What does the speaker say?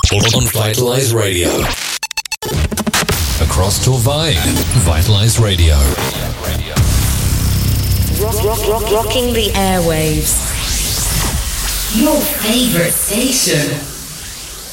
on Vitalize Radio. Across Torvay, Vitalize Radio. Rocking the airwaves. Your favorite station.